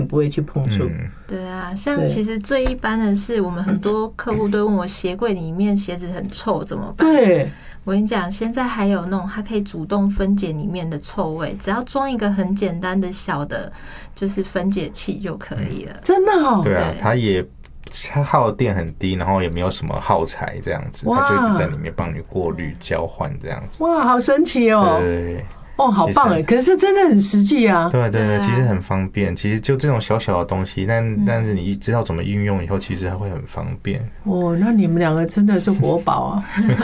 不会去碰触。 对啊，像其实最一般的是，我们很多客户都问我鞋柜里面鞋子很臭怎么办？ 对， 我跟你讲，现在还有那种它可以主动分解里面的臭味，只要装一个很简单的小的，就是分解器就可以了。 真的哦。 对啊，它耗电很低，然后也没有什么耗材这样子，它就一直在里面帮你过滤交换这样子。 哇，好神奇哦！ 对。 哦，好棒哎！可是真的很实际啊。 对，其实很方便。其实就这种小小的东西，但是你知道怎么运用以后，其实还会很方便。 哦，那你们两个真的是活宝啊！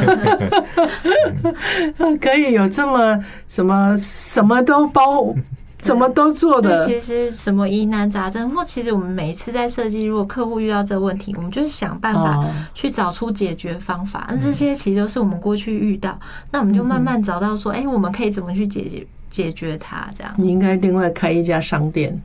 可以有这么什么都包。什么都做的， 其实什么疑难杂症，或其实我们每一次在设计，如果客户遇到这个问题，我们就是想办法去找出解决方法。那这些其实都是我们过去遇到，那我们就慢慢找到说，我们可以怎么去解决它？这样， 你应该另外开一家商店。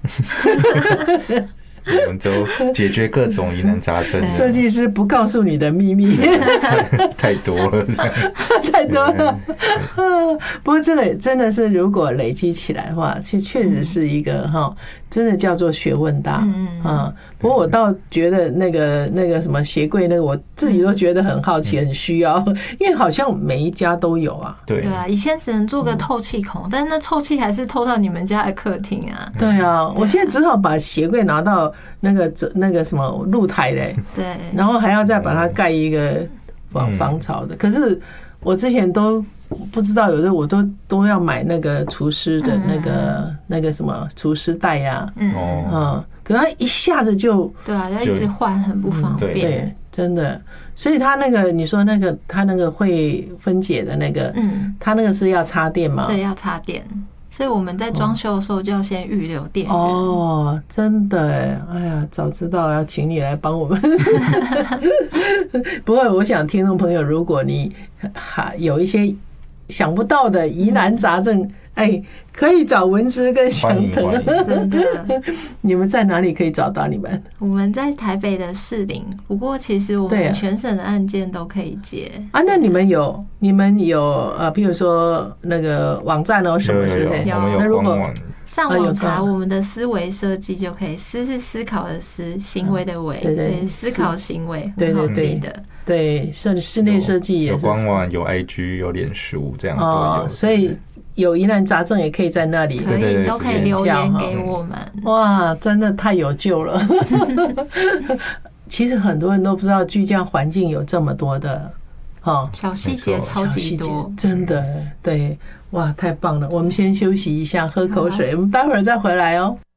我们就解决各种疑难杂症。 设计师不告诉你的秘密太多了， 太多了。不过这个真的是，如果累积起来的话，确实是一个真的叫做学问大。不过我倒觉得那个什么鞋柜那个，我自己都觉得很好奇，很需要，因为好像每一家都有啊。 对啊，以前只能做个透气孔，但是那透气还是透到你们家的客厅啊。 对啊，我现在只好把鞋柜拿到那个什么露台嘞，对，然后还要再把它盖一个防潮的。可是我之前都不知道，有的我都要买那个厨师的那个什么厨师袋呀，可是它一下子就对啊，要一直换，很不方便。 对，真的。所以它那个你说它那个会分解的那个，它那个是要插电吗？ 对，要插电。所以我们在装修的时候就要先预留电源。 哦，真的哎呀，早知道要请你来帮我们。不过我想听众朋友，如果你有一些想不到的疑难杂症，可以找文芝跟祥腾。 真的， 你们在哪里可以找到你们？ 我们在台北的士林，不过其实我们全省的案件都可以接啊。那你们有譬如说那个网站什么之类的？ 那如果上网查我们的思维设计就可以，思是思考的思，行为的为，所以思考行为很好记得。 对，室内设计也是有官网、有 IG、有脸书这样都有， 所以有疑难杂症也可以在那里， 都可以留言给我们。 哇，真的太有救了！其实很多人都不知道居家环境有这么多的小细节，超级多， 真的对，哇，太棒了！我们先休息一下，喝口水，我们待会儿再回来哦。